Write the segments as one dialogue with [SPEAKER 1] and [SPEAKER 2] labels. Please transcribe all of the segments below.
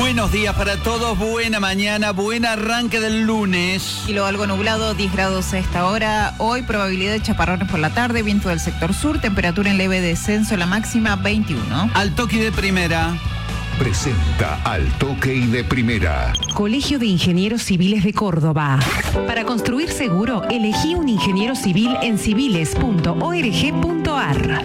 [SPEAKER 1] Buenos días para todos, buena mañana, buen arranque del lunes.
[SPEAKER 2] Cielo algo nublado, 10 grados a esta hora. Hoy probabilidad de chaparrones por la tarde, viento del sector sur, temperatura en leve descenso, la máxima 21.
[SPEAKER 1] Al toque de primera.
[SPEAKER 3] Presenta Al Toque y de Primera.
[SPEAKER 4] Colegio de Ingenieros Civiles de Córdoba. Para construir seguro, elegí un ingeniero civil en civiles.org.ar.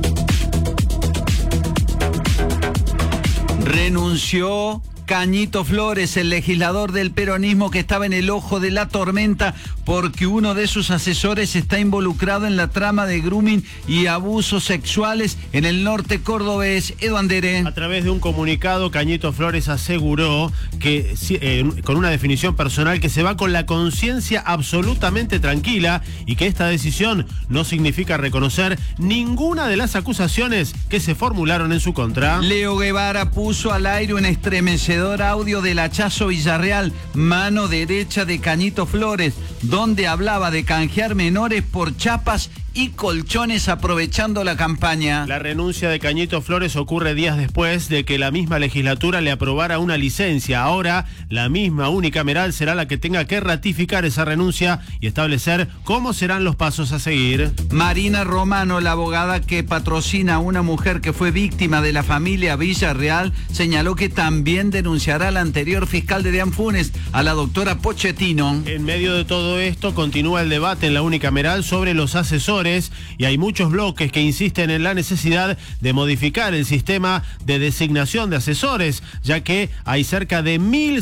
[SPEAKER 1] Renunció Cañito Flores, el legislador del peronismo que estaba en el ojo de la tormenta porque uno de sus asesores está involucrado en la trama de grooming y abusos sexuales en el norte cordobés. Edu Andere.
[SPEAKER 5] A través de un comunicado, Cañito Flores aseguró que, con una definición personal, que se va con la conciencia absolutamente tranquila y que esta decisión no significa reconocer ninguna de las acusaciones que se formularon en su contra.
[SPEAKER 1] Leo Guevara puso al aire un estremecedor audio del hachazo Villarreal, mano derecha de Cañito Flores, donde hablaba de canjear menores por chapas y colchones aprovechando la campaña.
[SPEAKER 5] La renuncia de Cañito Flores ocurre días después de que la misma legislatura le aprobara una licencia. Ahora, la misma unicameral será la que tenga que ratificar esa renuncia y establecer cómo serán los pasos a seguir.
[SPEAKER 1] Marina Romano, la abogada que patrocina a una mujer que fue víctima de la familia Villarreal, señaló que también denunciará al anterior fiscal de Deanfunes, a la doctora Pochettino.
[SPEAKER 5] En medio de todo esto, continúa el debate en la unicameral sobre los asesores y hay muchos bloques que insisten en la necesidad de modificar el sistema de designación de asesores, ya que hay cerca de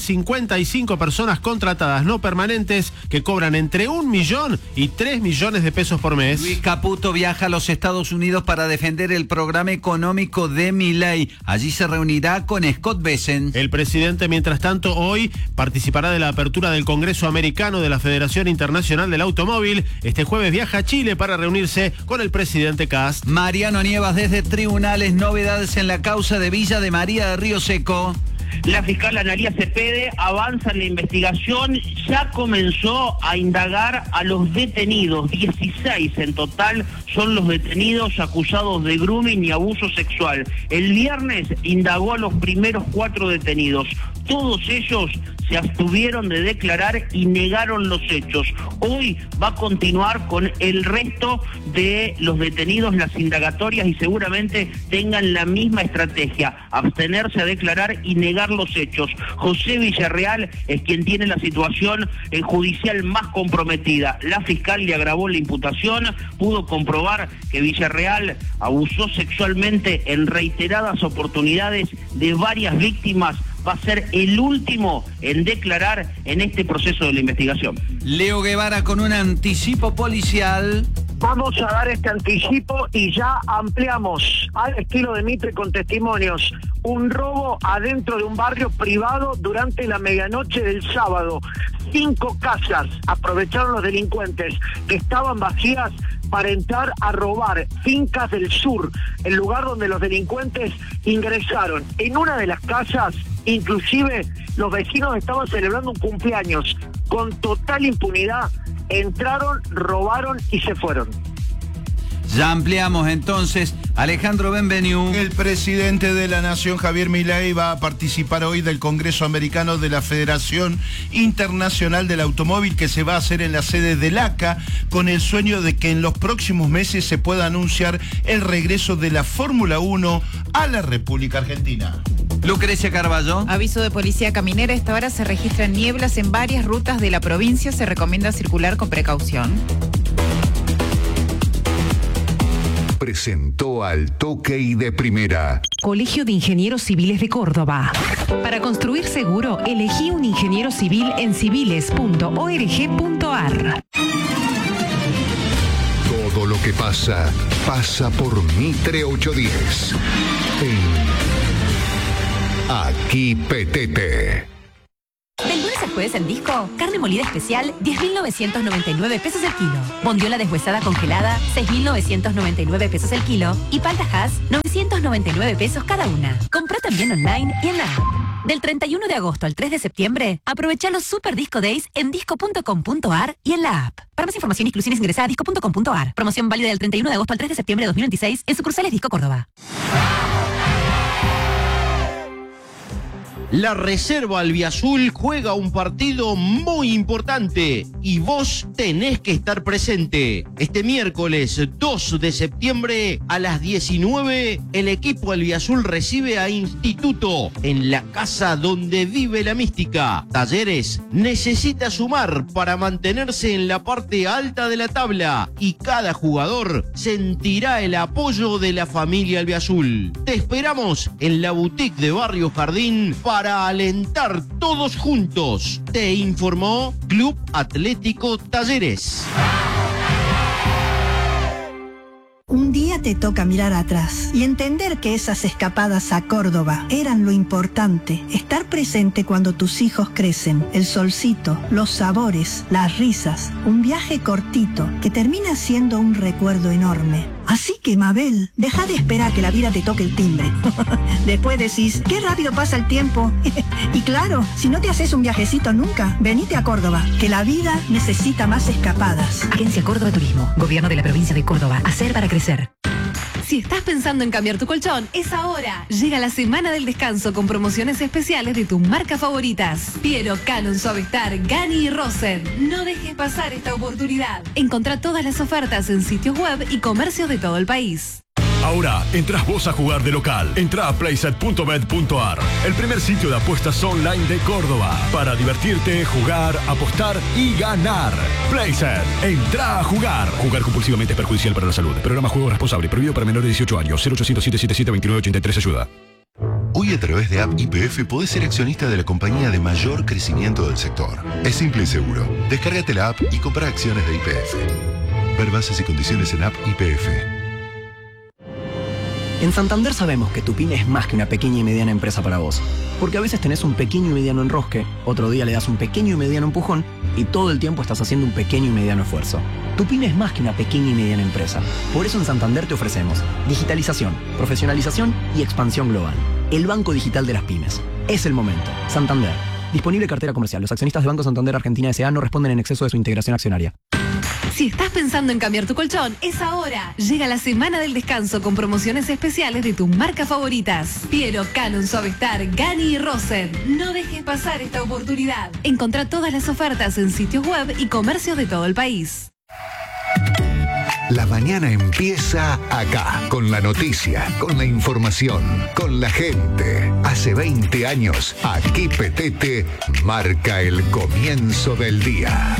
[SPEAKER 5] 1.055 personas contratadas no permanentes que cobran entre 1 millón y 3 millones de pesos por mes.
[SPEAKER 1] Luis Caputo viaja a los Estados Unidos para defender el programa económico de Milei. Allí se reunirá con Scott Bessent.
[SPEAKER 5] El presidente, mientras tanto, hoy participará de la apertura del Congreso Americano de la Federación Internacional del Automóvil. Este jueves viaja a Chile para reunirse con el presidente Kast.
[SPEAKER 1] Mariano Nievas desde tribunales, novedades en la causa de Villa de María de Río Seco.
[SPEAKER 6] La fiscal Analía Cepede avanza en la investigación, ya comenzó a indagar a los detenidos, 16 en total son los detenidos acusados de grooming y abuso sexual. El viernes indagó a los primeros 4 detenidos, todos ellos se abstuvieron de declarar y negaron los hechos. Hoy va a continuar con el resto de los detenidos las indagatorias y seguramente tengan la misma estrategia, abstenerse a declarar y negar los hechos. José Villarreal es quien tiene la situación judicial más comprometida. La fiscal le agravó la imputación, pudo comprobar que Villarreal abusó sexualmente en reiteradas oportunidades de varias víctimas. Va a ser el último en declarar en este proceso de la investigación.
[SPEAKER 1] Leo Guevara con un anticipo policial.
[SPEAKER 7] Vamos a dar este anticipo y ya ampliamos al estilo de Mitre con testimonios. Un robo adentro de un barrio privado durante la medianoche del sábado. 5 casas aprovecharon los delincuentes que estaban vacías para entrar a robar fincas del sur, el lugar donde los delincuentes ingresaron. En una de las casas, inclusive, los vecinos estaban celebrando un cumpleaños. Con total impunidad, entraron, robaron y se fueron.
[SPEAKER 1] Ya ampliamos entonces. Alejandro Benvenu.
[SPEAKER 8] El presidente de la Nación, Javier Milei, va a participar hoy del Congreso Americano de la Federación Internacional del Automóvil, que se va a hacer en la sede del ACA, con el sueño de que en los próximos meses se pueda anunciar el regreso de la Fórmula 1 a la República Argentina.
[SPEAKER 1] Lucrecia Carballo.
[SPEAKER 2] Aviso de policía caminera, esta hora se registran nieblas en varias rutas de la provincia, se recomienda circular con precaución.
[SPEAKER 3] Presentó Al Toque y de Primera.
[SPEAKER 4] Colegio de Ingenieros Civiles de Córdoba. Para construir seguro, elegí un ingeniero civil en civiles.org.ar.
[SPEAKER 3] Todo lo que pasa, pasa por Mitre 810. Aquí Petete.
[SPEAKER 9] Del lunes al jueves en Disco, carne molida especial, 10.999 pesos el kilo. Bondiola deshuesada congelada, 6.999 pesos el kilo. Y palta Hass, 999 pesos cada una. Comprá también online y en la app. Del 31 de agosto al 3 de septiembre, aprovecha los Super Disco Days en disco.com.ar y en la app. Para más información e inclusiones ingresa a disco.com.ar. Promoción válida del 31 de agosto al 3 de septiembre de 2026 en sucursales Disco Córdoba.
[SPEAKER 10] La reserva albiazul juega un partido muy importante y vos tenés que estar presente. Este miércoles 2 de septiembre a las 19, el equipo albiazul recibe a Instituto en la casa donde vive la mística. Talleres necesita sumar para mantenerse en la parte alta de la tabla y cada jugador sentirá el apoyo de la familia albiazul. Te esperamos en la boutique de Barrio Jardín para alentar todos juntos. Te informó Club Atlético Talleres.
[SPEAKER 11] Un día te toca mirar atrás y entender que esas escapadas a Córdoba eran lo importante. Estar presente cuando tus hijos crecen, el solcito, los sabores, las risas, un viaje cortito que termina siendo un recuerdo enorme. Así que, Mabel, deja de esperar que la vida te toque el timbre. Después decís, qué rápido pasa el tiempo. Y claro, si no te haces un viajecito nunca, venite a Córdoba, que la vida necesita más escapadas.
[SPEAKER 4] Agencia Córdoba Turismo, Gobierno de la Provincia de Córdoba. Hacer para crecer.
[SPEAKER 9] Si estás pensando en cambiar tu colchón, es ahora. Llega la semana del descanso con promociones especiales de tus marcas favoritas. Piero, Canon, Suavestar, Gani y Rosen. No dejes pasar esta oportunidad. Encontrá todas las ofertas en sitios web y comercios de todo el país.
[SPEAKER 12] Ahora, entras vos a jugar de local. Entrá a playset.bet.ar, el primer sitio de apuestas online de Córdoba. Para divertirte, jugar, apostar y ganar. Playset, entrá a jugar. Jugar compulsivamente es perjudicial para la salud. Programa Juego Responsable, prohibido para menores de 18 años. 0800 777 2983 ayuda.
[SPEAKER 13] Hoy a través de App YPF podés ser accionista de la compañía de mayor crecimiento del sector. Es simple y seguro. Descárgate la app y compra acciones de YPF. Ver bases y condiciones en App YPF.
[SPEAKER 14] En Santander sabemos que tu pyme es más que una pequeña y mediana empresa para vos. Porque a veces tenés un pequeño y mediano enrosque, otro día le das un pequeño y mediano empujón y todo el tiempo estás haciendo un pequeño y mediano esfuerzo. Tu pyme es más que una pequeña y mediana empresa. Por eso en Santander te ofrecemos digitalización, profesionalización y expansión global. El banco digital de las pymes. Es el momento. Santander. Disponible cartera comercial. Los accionistas de Banco Santander Argentina S.A. no responden en exceso de su integración accionaria.
[SPEAKER 9] Si estás pensando en cambiar tu colchón, es ahora. Llega la semana del descanso con promociones especiales de tus marcas favoritas. Piero, Canon, Suavestar, Gani y Rosen. No dejes pasar esta oportunidad. Encontrá todas las ofertas en sitios web y comercios de todo el país.
[SPEAKER 3] La mañana empieza acá, con la noticia, con la información, con la gente. Hace 20 años, aquí Petete marca el comienzo del día.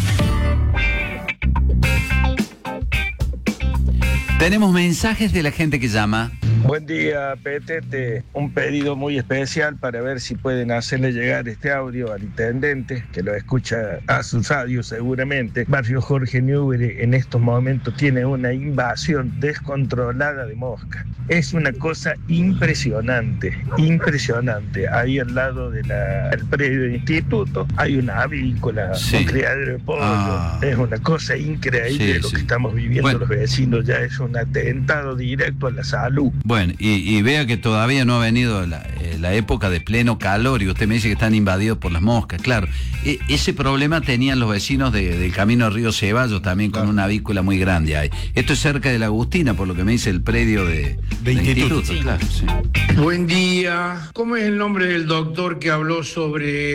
[SPEAKER 1] Tenemos mensajes de la gente que llama.
[SPEAKER 15] Buen día, Petete. Un pedido muy especial para ver si pueden hacerle llegar este audio al intendente, que lo escucha a su radio seguramente. Barrio Jorge Newbery en estos momentos tiene una invasión descontrolada de moscas. Es una cosa impresionante, impresionante. Ahí al lado del predio del instituto hay una avícola, un criadero de pollo. Es una cosa increíble lo que estamos viviendo los vecinos. Ya es un atentado directo a la salud.
[SPEAKER 1] Bueno, y vea que todavía no ha venido la época de pleno calor y usted me dice que están invadidos por las moscas. Claro, ese problema tenían los vecinos del camino Río Ceballos también, con una avícola muy grande ahí. Esto es cerca de la Agustina, por lo que me dice el predio de instituto. Sí. Claro, sí.
[SPEAKER 16] Buen día. ¿Cómo es el nombre del doctor que habló sobre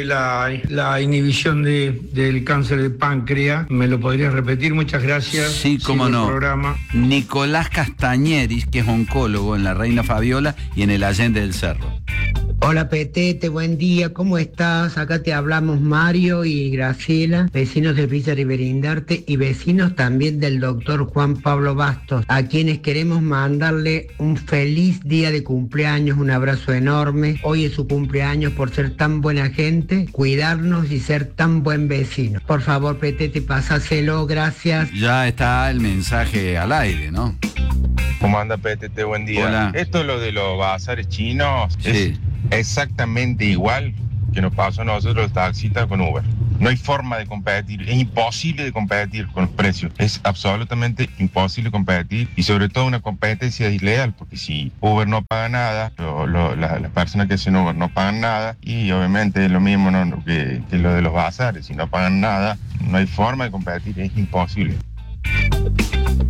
[SPEAKER 16] la inhibición del cáncer de páncreas? ¿Me lo podrías repetir? Muchas gracias.
[SPEAKER 1] Sí, cómo no.
[SPEAKER 16] Programa.
[SPEAKER 1] Nicolás Castañeris, que es oncólogo en la Reina Fabiola y en el Allende del Cerro.
[SPEAKER 17] Hola Petete, buen día, ¿cómo estás? Acá te hablamos Mario y Graciela, vecinos de Villa Riverindarte y vecinos también del doctor Juan Pablo Bastos, a quienes queremos mandarle un feliz día de cumpleaños, un abrazo enorme. Hoy es su cumpleaños, por ser tan buena gente, cuidarnos y ser tan buen vecino. Por favor, Petete, pasáselo, gracias.
[SPEAKER 1] Ya está el mensaje al aire, ¿no?
[SPEAKER 18] ¿Cómo anda, Petete? Buen día.
[SPEAKER 1] Hola.
[SPEAKER 18] Esto lo de los bazares chinos
[SPEAKER 1] Sí.
[SPEAKER 18] es exactamente igual que nos pasó a nosotros los taxistas con Uber. No hay forma de competir, es imposible de competir con los precios, es absolutamente imposible competir y sobre todo una competencia desleal, porque si Uber no paga nada, las personas que hacen Uber no pagan nada y obviamente es lo mismo que lo de los bazares, si no pagan nada, no hay forma de competir, es imposible.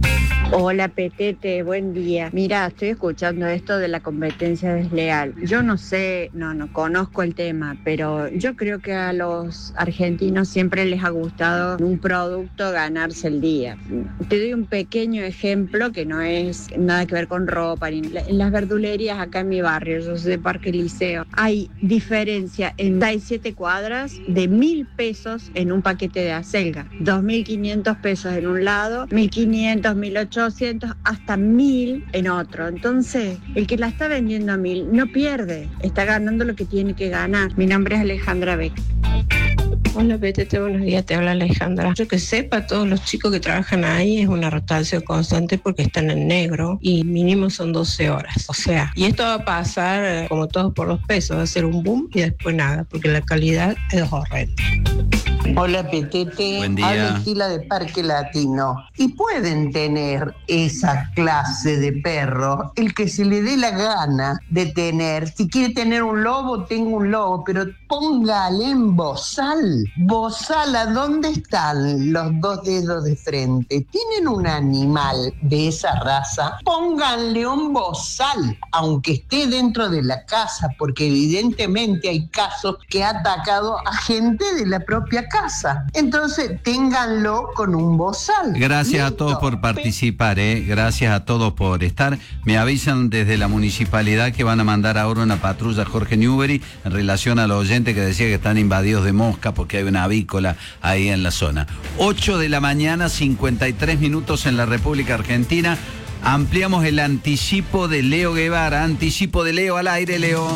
[SPEAKER 19] Hola Petete, buen día. Mira, estoy escuchando esto de la competencia desleal. Yo no sé, no conozco el tema, pero yo creo que a los argentinos siempre les ha gustado un producto ganarse el día. Te doy un pequeño ejemplo que no es nada que ver con ropa. En las verdulerías acá en mi barrio, yo soy de Parque Liceo, hay diferencia en 6-7 cuadras de 1.000 pesos en un paquete de acelga, 2.500 pesos en un lado, 1.500, 1.800, hasta 1.000 en otro. Entonces, el que la está vendiendo a 1.000 no pierde, está ganando lo que tiene que ganar. Mi nombre es Alejandra Beck.
[SPEAKER 20] Hola Petete, buenos días, te habla Alejandra. Yo que sepa, todos los chicos que trabajan ahí es una rotación constante porque están en negro y mínimo son 12 horas. O sea, y esto va a pasar como todos por los pesos, va a ser un boom y después nada, porque la calidad es horrenda.
[SPEAKER 21] Hola Petete, habla Gila de Parque Latino. Y pueden tener esa clase de perro, el que se le dé la gana de tener. Si quiere tener un lobo, tenga un lobo, pero póngale en bozal. Bozal, ¿a dónde están los dos dedos de frente? ¿Tienen un animal de esa raza? Pónganle un bozal, aunque esté dentro de la casa, porque evidentemente hay casos que ha atacado a gente de la propia casa. Entonces, ténganlo con un bozal.
[SPEAKER 1] Gracias a todos por participar, gracias a todos por estar. Me avisan desde la municipalidad que van a mandar ahora una patrulla Jorge Newbery en relación a los oyentes que decía que están invadidos de mosca porque hay una avícola ahí en la zona. 8 de la mañana, 53 minutos en la República Argentina. Ampliamos el anticipo de Leo Guevara. Anticipo de Leo al aire, Leo.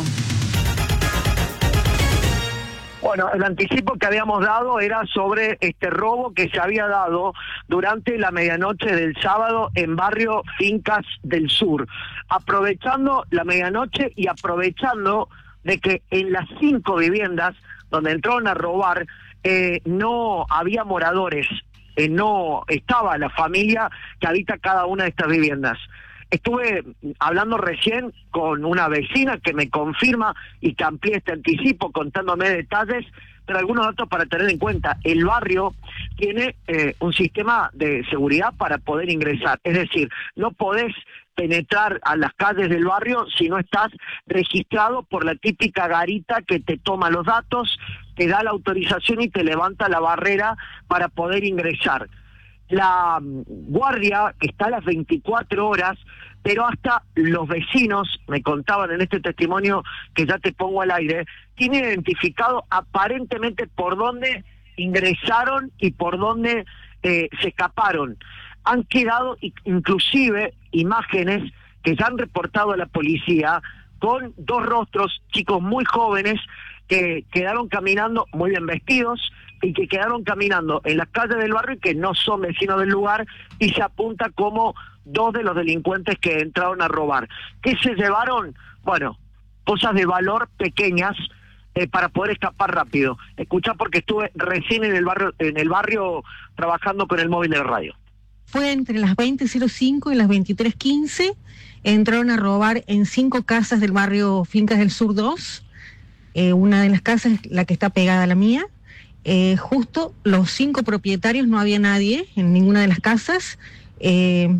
[SPEAKER 7] Bueno, el anticipo que habíamos dado era sobre este robo que se había dado durante la medianoche del sábado en barrio Fincas del Sur. Aprovechando la medianoche y aprovechando de que en las 5 viviendas donde entraron a robar no había moradores, no estaba la familia que habita cada una de estas viviendas. Estuve hablando recién con una vecina que me confirma y que amplía este anticipo contándome detalles, pero algunos datos para tener en cuenta. El barrio tiene un sistema de seguridad para poder ingresar, es decir, no podés penetrar a las calles del barrio si no estás registrado por la típica garita que te toma los datos, te da la autorización y te levanta la barrera para poder ingresar. La guardia está a las 24 horas, pero hasta los vecinos, me contaban en este testimonio que ya te pongo al aire, tienen identificado aparentemente por dónde ingresaron y por dónde se escaparon. Han quedado inclusive imágenes que ya han reportado a la policía con 2 rostros, chicos muy jóvenes, que quedaron caminando muy bien vestidos y que quedaron caminando en las calles del barrio y que no son vecinos del lugar, y se apunta como 2 de los delincuentes que entraron a robar. ¿Qué se llevaron? Bueno, cosas de valor pequeñas para poder escapar rápido. Escuchá, porque estuve recién en el barrio trabajando con el móvil de la radio.
[SPEAKER 22] Fue entre las 20:05 y las 23:15, entraron a robar en 5 casas del barrio Fincas del Sur 2, una de las casas es la que está pegada a la mía. Justo los 5 propietarios, no había nadie en ninguna de las casas. Se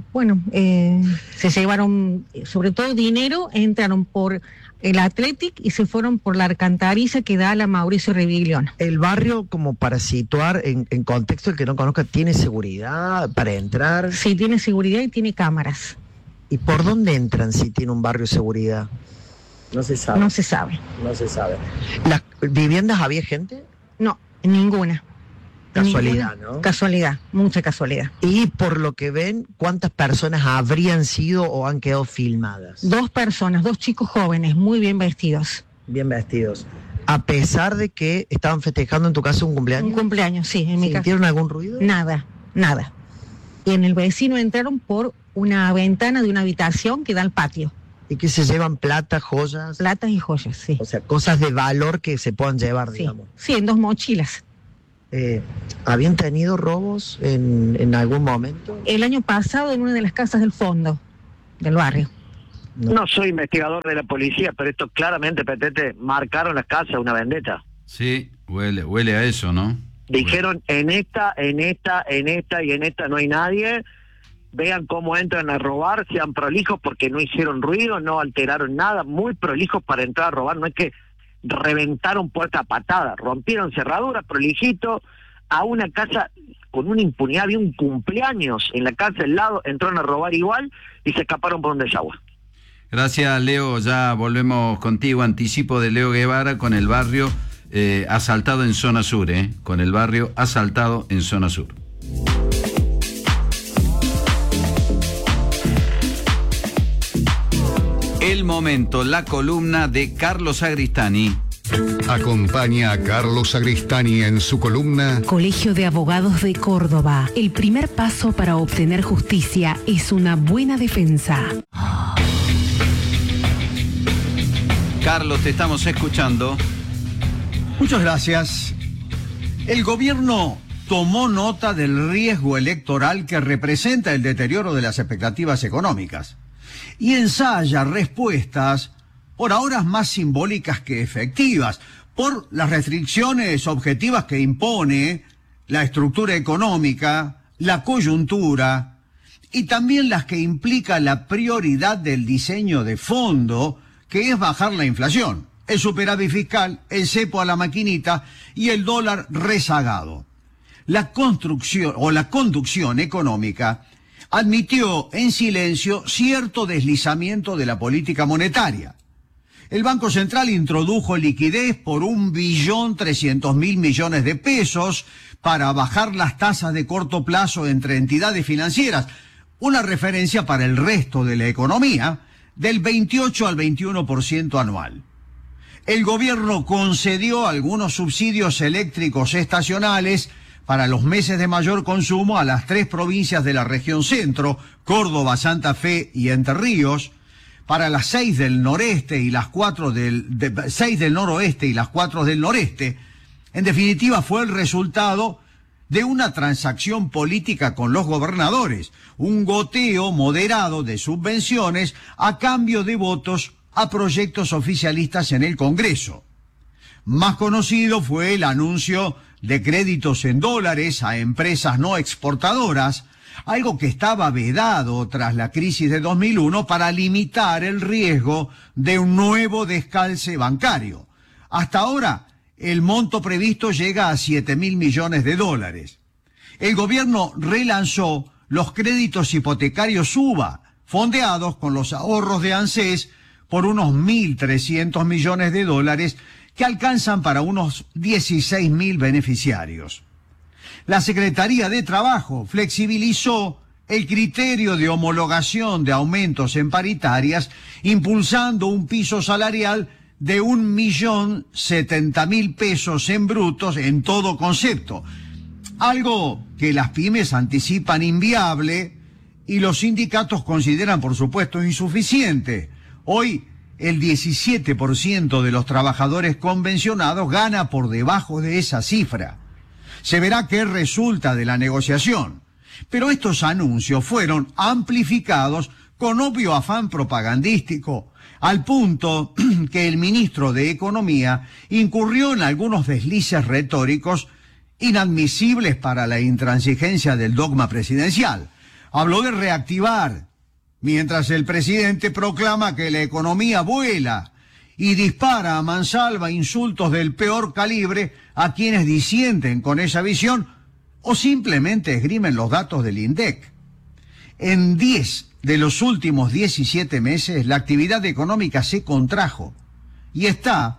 [SPEAKER 22] llevaron sobre todo dinero, entraron por el Athletic y se fueron por la alcantariza que da a la Mauricio Reviglione.
[SPEAKER 23] El barrio, como para situar en contexto el que no conozca, ¿tiene seguridad para entrar?
[SPEAKER 22] Sí, tiene seguridad y tiene cámaras.
[SPEAKER 23] ¿Y por dónde entran si tiene un barrio de seguridad? No se sabe.
[SPEAKER 22] No se sabe.
[SPEAKER 23] No se sabe. ¿Las viviendas había gente?
[SPEAKER 22] No, ninguna.
[SPEAKER 23] Casualidad,
[SPEAKER 22] ninguna.
[SPEAKER 23] ¿no?
[SPEAKER 22] Casualidad, mucha casualidad.
[SPEAKER 23] Y por lo que ven, ¿cuántas personas habrían sido o han quedado filmadas?
[SPEAKER 22] 2 personas, 2 chicos jóvenes, muy bien vestidos.
[SPEAKER 23] Bien vestidos. A pesar de que estaban festejando en tu casa un cumpleaños.
[SPEAKER 22] Un cumpleaños, sí, en mi casa.
[SPEAKER 23] ¿Sintieron algún ruido?
[SPEAKER 22] Nada. Y en el vecino entraron por una ventana de una habitación que da al patio.
[SPEAKER 23] ¿Y que se llevan plata, joyas?
[SPEAKER 22] Platas y joyas, sí.
[SPEAKER 23] O sea, cosas de valor que se puedan llevar,
[SPEAKER 22] sí.
[SPEAKER 23] digamos.
[SPEAKER 22] Sí, en 2 mochilas.
[SPEAKER 23] ¿Habían tenido robos en algún momento?
[SPEAKER 22] El año pasado en una de las casas del fondo del barrio.
[SPEAKER 7] No soy investigador de la policía, pero esto claramente, Petete, marcaron las casas una vendetta.
[SPEAKER 1] Sí, huele a eso, ¿no?
[SPEAKER 7] Dijeron en esta y en esta no hay nadie, vean cómo entran a robar, sean prolijos porque no hicieron ruido, no alteraron nada, muy prolijos para entrar a robar, no es que reventaron puerta a patada, rompieron cerradura, prolijito, a una casa con una impunidad, había un cumpleaños en la casa del lado, entraron a robar igual y se escaparon por un desagüe.
[SPEAKER 1] Gracias, Leo, ya volvemos contigo, anticipo de Leo Guevara con el barrio asaltado en zona sur, con el barrio asaltado en zona sur. El momento, la columna de Carlos Agristani.
[SPEAKER 3] Acompaña a Carlos Agristani en su columna
[SPEAKER 4] Colegio de Abogados de Córdoba. El primer paso para obtener justicia es una buena defensa.
[SPEAKER 1] Carlos, te estamos escuchando.
[SPEAKER 5] Muchas gracias. El gobierno tomó nota del riesgo electoral que representa el deterioro de las expectativas económicas y ensaya respuestas por ahora más simbólicas que efectivas, por las restricciones objetivas que impone la estructura económica, la coyuntura y también las que implica la prioridad del diseño de fondo, que es bajar la inflación, el superávit fiscal, el cepo a la maquinita y el dólar rezagado. La conducción económica admitió en silencio cierto deslizamiento de la política monetaria. El Banco Central introdujo liquidez por 1.300.000 millones de pesos para bajar las tasas de corto plazo entre entidades financieras, una referencia para el resto de la economía, del 28 al 21% anual. El gobierno concedió algunos subsidios eléctricos estacionales para los meses de mayor consumo a las 3 provincias de la región centro, Córdoba, Santa Fe y Entre Ríos, para las 6 del noreste y las 6 del noroeste y las 4 del noreste. En definitiva, fue el resultado de una transacción política con los gobernadores, un goteo moderado de subvenciones a cambio de votos a proyectos oficialistas en el Congreso. Más conocido fue el anuncio de créditos en dólares a empresas no exportadoras, algo que estaba vedado tras la crisis de 2001 para limitar el riesgo de un nuevo descalce bancario. Hasta ahora, el monto previsto llega a 7.000 millones de dólares. El gobierno relanzó los créditos hipotecarios UBA, fondeados con los ahorros de ANSES por unos 1.300 millones de dólares que alcanzan para unos 16.000 beneficiarios. La Secretaría de Trabajo flexibilizó el criterio de homologación de aumentos en paritarias, impulsando un piso salarial de 1.070.000 pesos en brutos en todo concepto, algo que las pymes anticipan inviable y los sindicatos consideran, por supuesto, insuficiente. Hoy, el 17% de los trabajadores convencionados gana por debajo de esa cifra. Se verá qué resulta de la negociación. Pero estos anuncios fueron amplificados con obvio afán propagandístico, al punto que el ministro de Economía incurrió en algunos deslices retóricos inadmisibles para la intransigencia del dogma presidencial. Habló de reactivar, mientras el presidente proclama que la economía vuela y dispara a mansalva insultos del peor calibre a quienes disienten con esa visión o simplemente esgrimen los datos del INDEC. En 10 de los últimos 17 meses la actividad económica se contrajo y está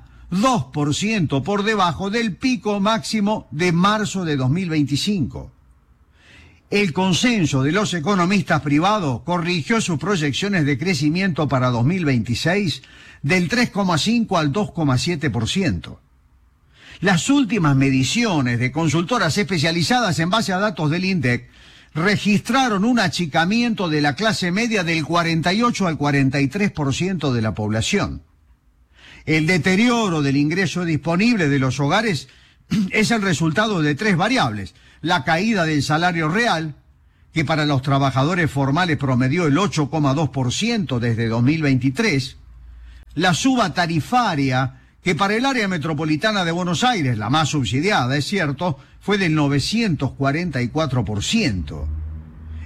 [SPEAKER 5] 2% por debajo del pico máximo de marzo de 2025. El consenso de los economistas privados corrigió sus proyecciones de crecimiento para 2026 del 3,5 al 2,7%. Las últimas mediciones de consultoras especializadas en base a datos del INDEC registraron un achicamiento de la clase media del 48 al 43% de la población. El deterioro del ingreso disponible de los hogares es el resultado de 3 variables: la caída del salario real, que para los trabajadores formales promedió el 8,2% desde 2023, la suba tarifaria, que para el área metropolitana de Buenos Aires, la más subsidiada, es cierto, fue del 944%.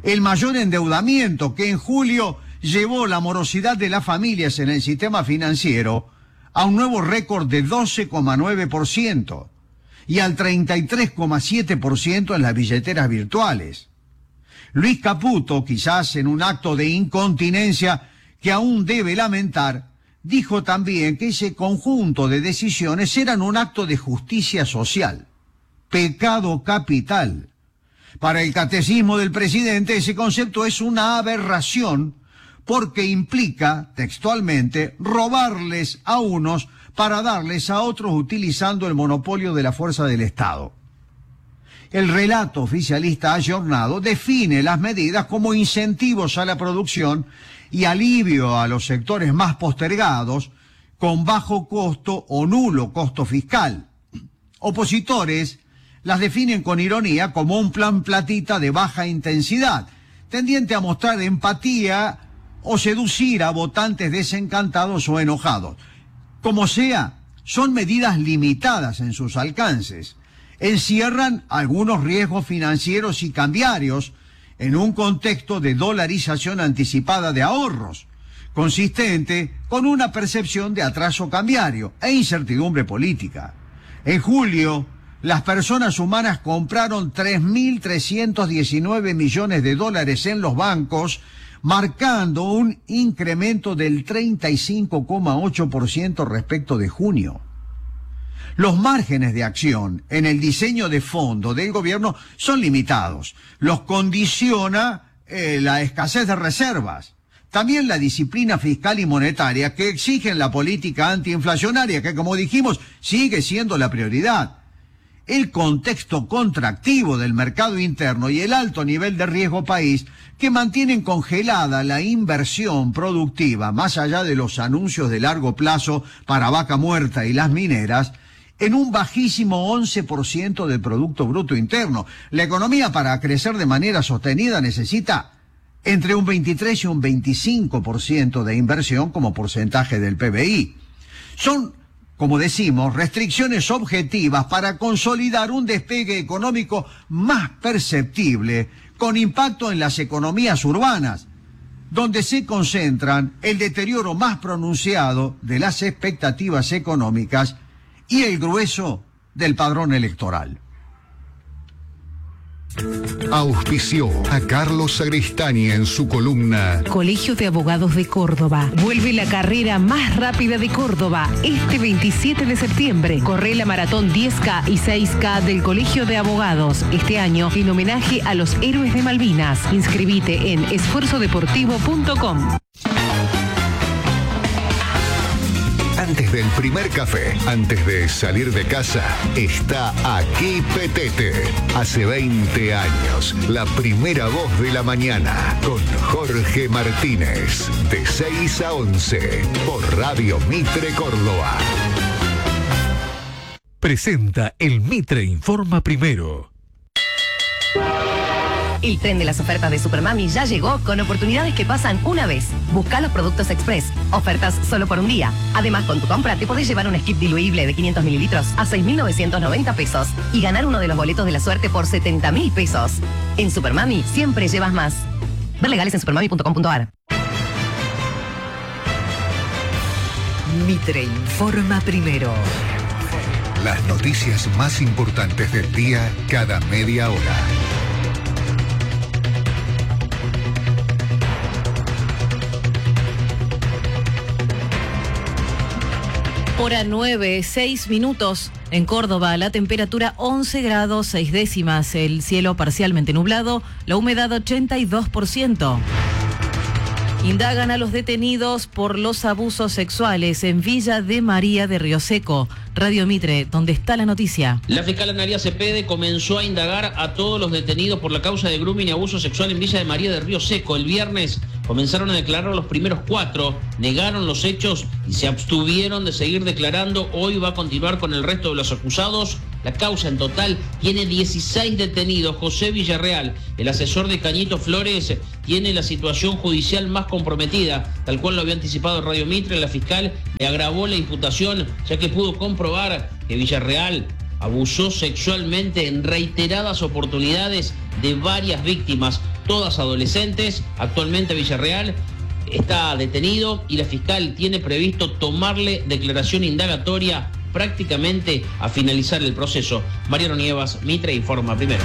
[SPEAKER 5] el mayor endeudamiento que en julio llevó la morosidad de las familias en el sistema financiero a un nuevo récord de 12,9% y al 33,7% en las billeteras virtuales. Luis Caputo, quizás en un acto de incontinencia que aún debe lamentar, dijo también que ese conjunto de decisiones eran un acto de justicia social, pecado capital. Para el catecismo del presidente, ese concepto es una aberración porque implica, textualmente, robarles a unos para darles a otros utilizando el monopolio de la fuerza del Estado. El relato oficialista ayornado define las medidas como incentivos a la producción y alivio a los sectores más postergados con bajo costo o nulo costo fiscal. Opositores las definen con ironía como un plan platita de baja intensidad, tendiente a mostrar empatía o seducir a votantes desencantados o enojados. Como sea, son medidas limitadas en sus alcances. Encierran algunos riesgos financieros y cambiarios en un contexto de dolarización anticipada de ahorros, consistente con una percepción de atraso cambiario e incertidumbre política. En julio, las personas humanas compraron 3.319 millones de dólares en los bancos, marcando un incremento del 35,8% respecto de junio. Los márgenes de acción en el diseño de fondo del gobierno son limitados. Los condiciona la escasez de reservas. También la disciplina fiscal y monetaria que exigen la política antiinflacionaria, que como dijimos sigue siendo la prioridad. El contexto contractivo del mercado interno y el alto nivel de riesgo país que mantienen congelada la inversión productiva, más allá de los anuncios de largo plazo para Vaca Muerta y las mineras, en un bajísimo 11% del Producto Bruto Interno. La economía, para crecer de manera sostenida, necesita entre un 23 y un 25% de inversión como porcentaje del PBI. Son, como decimos, restricciones objetivas para consolidar un despegue económico más perceptible, con impacto en las economías urbanas, donde se concentran el deterioro más pronunciado de las expectativas económicas y el grueso del padrón electoral.
[SPEAKER 3] Auspició a Carlos Sagristani en su columna
[SPEAKER 4] Colegio de Abogados de Córdoba. Vuelve la carrera más rápida de Córdoba este 27 de septiembre. Corre la maratón 10K y 6K del Colegio de Abogados. Este año en homenaje a los héroes de Malvinas. Inscribite en esfuerzodeportivo.com.
[SPEAKER 3] Antes del primer café, antes de salir de casa, está aquí Petete. Hace 20 años, la primera voz de la mañana, con Jorge Martínez, de 6 a 11, por Radio Mitre Córdoba.
[SPEAKER 2] Presenta el Mitre Informa Primero.
[SPEAKER 9] El tren de las ofertas de Supermami ya llegó con oportunidades que pasan una vez. Busca los productos express. Ofertas solo por un día. Además, con tu compra te podés llevar un skip diluible de 500 mililitros a 6.990 pesos y ganar uno de los boletos de la suerte por 70.000 pesos. En Supermami siempre llevas más. Ver legales en supermami.com.ar.
[SPEAKER 2] Mitre Informa Primero.
[SPEAKER 3] Las noticias más importantes del día cada media hora.
[SPEAKER 6] Hora 9, 6 minutos. En Córdoba, la temperatura 11 grados 6 décimas, el cielo parcialmente nublado, la humedad 82%. Indagan a los detenidos por los abusos sexuales en Villa de María de Río Seco. Radio Mitre, donde está la noticia.
[SPEAKER 8] La fiscal Analía Cepede comenzó a indagar a todos los detenidos por la causa de grooming y abuso sexual en Villa de María de Río Seco. El viernes comenzaron a declarar los primeros 4, negaron los hechos y se abstuvieron de seguir declarando. Hoy va a continuar con el resto de los acusados. La causa en total tiene 16 detenidos. José Villarreal, el asesor de Cañito Flores, tiene la situación judicial más comprometida, tal cual lo había anticipado Radio Mitre. La fiscal le agravó la imputación, ya que pudo comprobar que Villarreal abusó sexualmente en reiteradas oportunidades de varias víctimas. todas adolescentes. Actualmente Villarreal está detenido y la fiscal tiene previsto tomarle declaración indagatoria prácticamente a finalizar el proceso. Mariano Nievas, Mitre Informa Primero.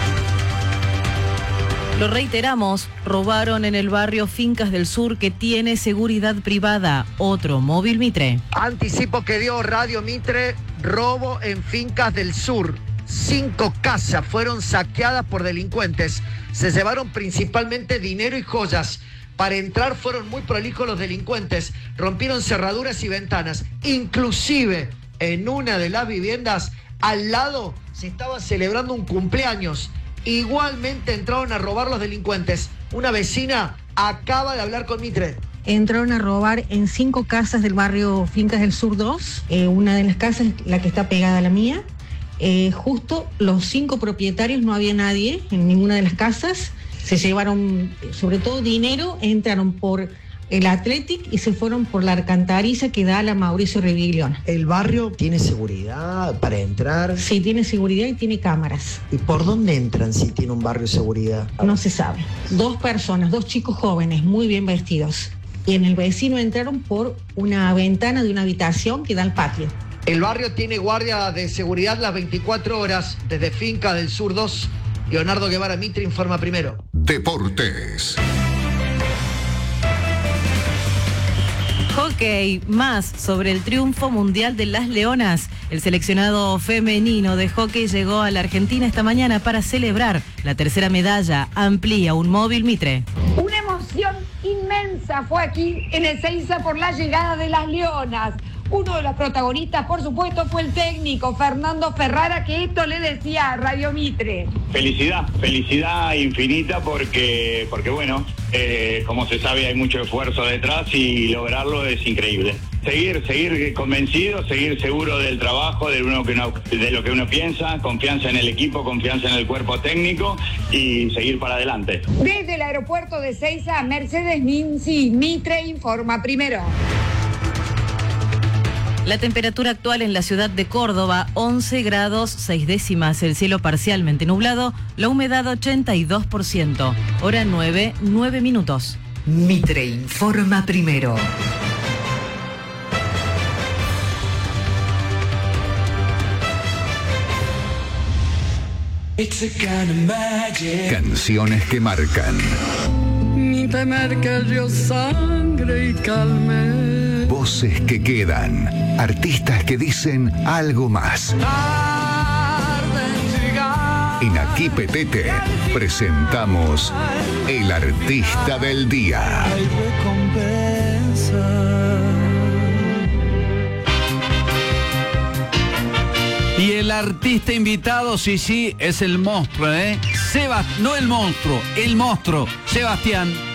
[SPEAKER 6] Lo reiteramos, robaron en el barrio Fincas del Sur que tiene seguridad privada. Otro móvil Mitre.
[SPEAKER 23] Anticipo que dio Radio Mitre, robo en Fincas del Sur. 5 casas fueron saqueadas por delincuentes. Se llevaron principalmente dinero y joyas. Para entrar fueron muy prolijos los delincuentes. Rompieron cerraduras y ventanas. Inclusive en una de las viviendas al lado se estaba celebrando un cumpleaños. Igualmente entraron a robar los delincuentes. Una vecina acaba de hablar con Mitre.
[SPEAKER 22] Entraron a robar en 5 casas del barrio Fincas del Sur 2. Una de las casas, la que está pegada a la mía. Justo los 5 propietarios, no había nadie en ninguna de las casas. Se llevaron sobre todo dinero, entraron por el Athletic y se fueron por la alcantarilla que da a la Mauricio Reviglione.
[SPEAKER 23] ¿El barrio tiene seguridad para entrar?
[SPEAKER 22] Sí, tiene seguridad y tiene cámaras.
[SPEAKER 23] ¿Y por dónde entran si tiene un barrio de seguridad?
[SPEAKER 22] No se sabe. 2 personas, 2 chicos jóvenes, muy bien vestidos. Y en el vecino entraron por una ventana de una habitación que da al patio.
[SPEAKER 23] El barrio tiene guardia de seguridad las 24 horas desde Finca del Sur 2. Leonardo Guevara, Mitre Informa Primero.
[SPEAKER 3] Deportes.
[SPEAKER 6] Hockey, más sobre el triunfo mundial de las Leonas. El seleccionado femenino de hockey llegó a la Argentina esta mañana para celebrar la tercera medalla. Amplía un móvil Mitre.
[SPEAKER 10] Una emoción inmensa fue aquí en Ezeiza por la llegada de las Leonas. Uno de los protagonistas, por supuesto, fue el técnico Fernando Ferrara, que esto le decía a Radio Mitre.
[SPEAKER 11] Felicidad infinita porque bueno, como se sabe hay mucho esfuerzo detrás y lograrlo es increíble. Seguir convencido, seguir seguro del trabajo, de lo que uno piensa, confianza en el equipo, confianza en el cuerpo técnico y seguir para adelante.
[SPEAKER 10] Desde el aeropuerto de Ezeiza, Mercedes Ninzi, Mitre Informa Primero.
[SPEAKER 6] La temperatura actual en la ciudad de Córdoba, 11 grados 6 décimas, el cielo parcialmente nublado, la humedad 82%, hora 9 minutos.
[SPEAKER 2] Mitre Informa Primero.
[SPEAKER 3] Canciones que marcan.
[SPEAKER 12] Mi temer que dio sangre y calme.
[SPEAKER 3] Voces que quedan. Artistas que dicen algo más. En Aquí Petete presentamos El Artista del Día.
[SPEAKER 1] Y el artista invitado, sí, es el monstruo, no el monstruo, el monstruo, Sebastián.